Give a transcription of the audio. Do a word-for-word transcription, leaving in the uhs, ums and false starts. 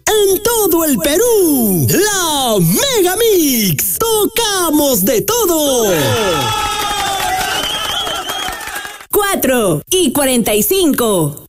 en todo el Perú. La Mega Mix. Tocamos de todo. cuatro y cuarenta y cinco.